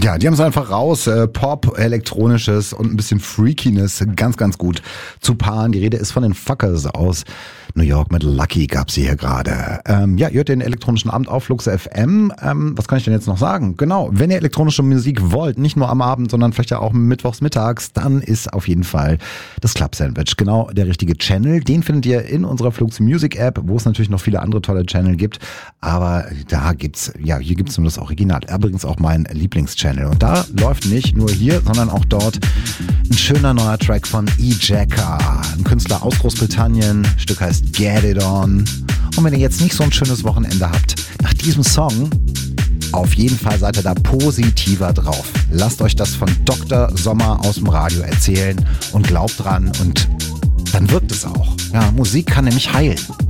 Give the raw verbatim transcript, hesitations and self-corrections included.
Ja, die haben es einfach raus. Äh, Pop, Elektronisches und ein bisschen Freakiness ganz, ganz gut zu paaren. Die Rede ist von den Fuckers aus New York mit Lucky gab sie hier gerade. Ähm, ja, ihr hört den elektronischen Abend auf Flux F M. Ähm, was kann ich denn jetzt noch sagen? Genau, wenn ihr elektronische Musik wollt, nicht nur am Abend, sondern vielleicht ja auch mittwochs mittags, dann ist auf jeden Fall das Club Sandwich genau der richtige Channel. Den findet ihr in unserer Flux Music App, wo es natürlich noch viele andere tolle Channel gibt. Aber da gibt's, ja, hier gibt's nur das Original. Übrigens auch mein Lieblingschannel. Und da läuft nicht nur hier, sondern auch dort ein schöner neuer Track von E-Jacka, ein Künstler aus Großbritannien. Stück heißt Get It On. Und wenn ihr jetzt nicht so ein schönes Wochenende habt, nach diesem Song, auf jeden Fall seid ihr da positiver drauf. Lasst euch das von Doktor Sommer aus dem Radio erzählen und glaubt dran und dann wirkt es auch. Ja, Musik kann nämlich heilen.